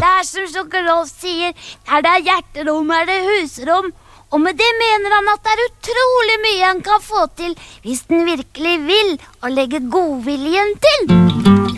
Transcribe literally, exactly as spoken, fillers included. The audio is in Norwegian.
Det er som Sjokolov sier, der det er hjerterom er det husrom. Og med det mener han at det er utrolig mye han kan få til hvis den virkelig vil og legge godviljen til.